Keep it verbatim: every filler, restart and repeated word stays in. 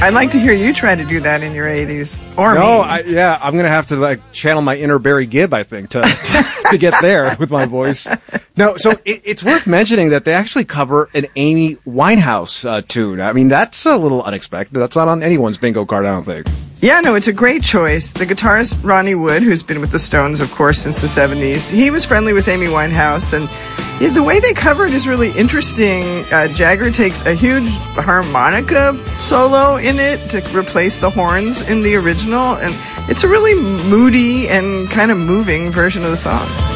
I'd like to hear you try to do that in your eighties. Or no, me. I, yeah, I'm going to have to like channel my inner Barry Gibb, I think, to, to, to get there with my voice. No, so it, it's worth mentioning that they actually cover an Amy Winehouse uh, tune. I mean, that's a little unexpected. That's not on anyone's bingo card, I don't think. Yeah, no, it's a great choice. The guitarist Ronnie Wood, who's been with the Stones, of course, since the seventies, he was friendly with Amy Winehouse, and yeah, the way they cover it is really interesting. Uh, Jagger takes a huge harmonica solo in it to replace the horns in the original, and it's a really moody and kind of moving version of the song.